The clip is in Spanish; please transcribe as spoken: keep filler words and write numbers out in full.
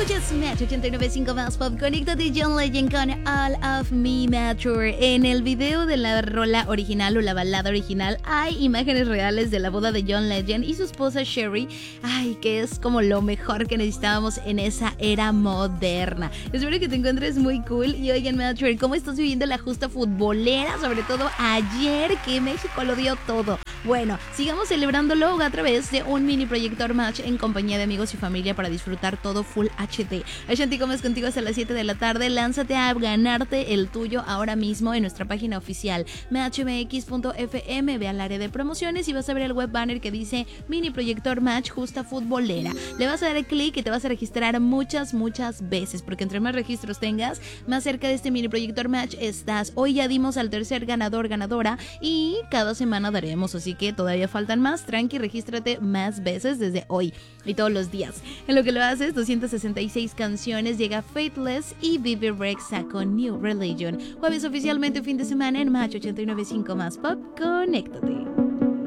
Escuchas Match ochenta y nueve punto cinco más Pop. Conéctate John Legend con All of Me Mature. En el video de la rola original o la balada original hay imágenes reales de la boda de John Legend y su esposa Sherry. Ay, que es como lo mejor que necesitábamos en esa era moderna. Espero que te encuentres muy cool. Y oigan, Mature, ¿cómo estás viviendo la justa futbolera? Sobre todo ayer, que México lo dio todo. Bueno, sigamos celebrándolo a través de un mini proyector Match en compañía de amigos y familia para disfrutar todo Full H D. Ashanti Gómez contigo hasta las siete de la tarde. Lánzate a ganarte el tuyo ahora mismo en nuestra página oficial match m x punto f m. Ve al área de promociones y vas a ver el web banner que dice mini proyector Match justa futbolera. Le vas a dar clic y te vas a registrar muchas, muchas veces, porque entre más registros tengas, más cerca de este mini proyector Match estás. Hoy ya dimos al tercer ganador, ganadora, y cada semana daremos, así que todavía faltan más. Tranqui, regístrate más veces desde hoy y todos los días. En lo que lo haces, doscientas sesenta y seis canciones, llega Faithless y Bibi Rexha con New Religion. Jueves oficialmente fin de semana en Match ochenta y nueve punto cinco más Pop. Conéctate.